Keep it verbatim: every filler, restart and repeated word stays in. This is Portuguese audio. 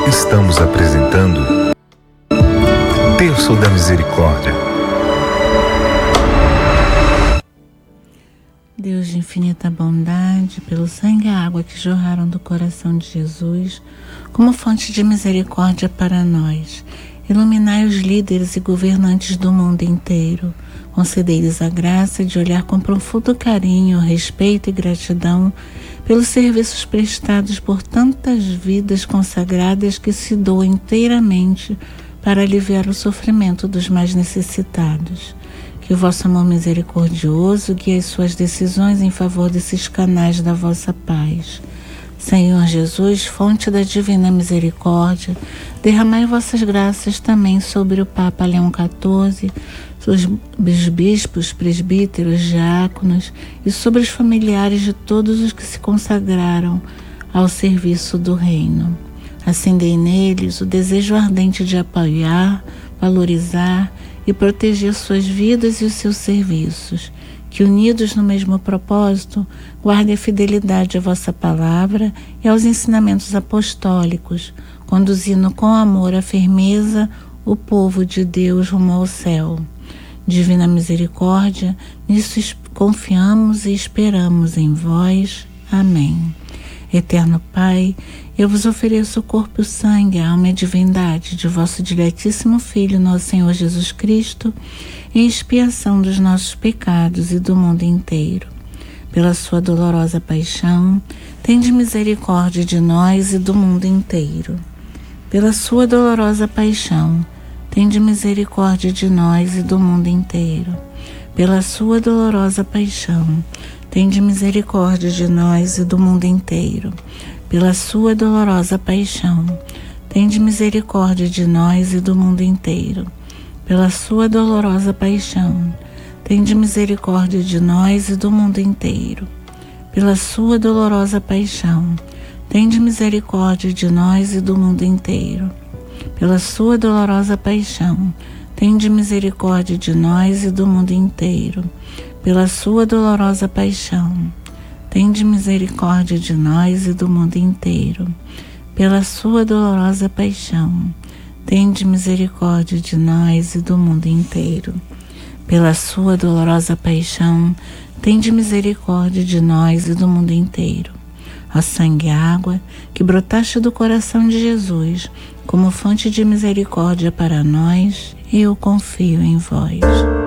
Estamos apresentando Terço da Misericórdia. Deus de infinita bondade, pelo sangue e a água que jorraram do coração de Jesus, como fonte de misericórdia para nós, iluminai os líderes e governantes do mundo inteiro. Concedei-lhes a graça de olhar com profundo carinho, respeito e gratidão pelos serviços prestados por tantas vidas consagradas que se doam inteiramente para aliviar o sofrimento dos mais necessitados. Que o vosso amor misericordioso guie as suas decisões em favor desses canais da vossa paz. Senhor Jesus, fonte da divina misericórdia, derramai vossas graças também sobre o Papa Leão quatorze, sobre os bispos, presbíteros, diáconos e sobre os familiares de todos os que se consagraram ao serviço do reino. Acendei neles o desejo ardente de apoiar, valorizar e proteger suas vidas e os seus serviços, que unidos no mesmo propósito, guardem a fidelidade à vossa palavra e aos ensinamentos apostólicos, conduzindo com amor a firmeza o povo de Deus rumo ao céu. Divina misericórdia, nisso confiamos e esperamos em vós. Amém. Eterno Pai, eu vos ofereço o corpo, o sangue, a alma e a divindade de vosso diletíssimo Filho, nosso Senhor Jesus Cristo, em expiação dos nossos pecados e do mundo inteiro. Pela sua dolorosa paixão, tende misericórdia de nós e do mundo inteiro. Pela sua dolorosa paixão, tende misericórdia de nós e do mundo inteiro. Pela sua dolorosa paixão, tende misericórdia de nós e do mundo inteiro. Pela sua dolorosa paixão, tende misericórdia de nós e do mundo inteiro. Pela sua dolorosa paixão, tende misericórdia de nós e do mundo inteiro. Pela sua dolorosa paixão, tende misericórdia de nós e do mundo inteiro. Pela sua dolorosa paixão, tende misericórdia de nós e do mundo inteiro. Pela sua dolorosa paixão, tende misericórdia de nós e do mundo inteiro. Pela sua dolorosa paixão, tende misericórdia de nós e do mundo inteiro. Pela sua dolorosa paixão, tende misericórdia de nós e do mundo inteiro. Ó sangue e água, que brotaste do coração de Jesus, como fonte de misericórdia para nós, eu confio em vós.